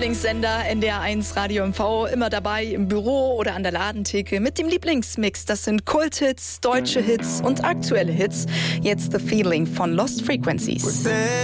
Lieblingssender NDR1 Radio MV, immer dabei im Büro oder an der Ladentheke mit dem Lieblingsmix. Das sind Kulthits, deutsche Hits und aktuelle Hits. Jetzt The Feeling von Lost Frequencies.